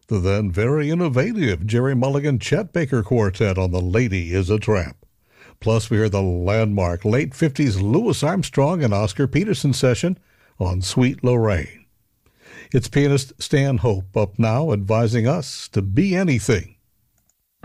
The then very innovative Jerry Mulligan Chet Baker Quartet on The Lady is a Tramp. Plus, we hear the landmark late 50s Louis Armstrong and Oscar Peterson session on Sweet Lorraine. It's pianist Stan Hope up now advising us to be anything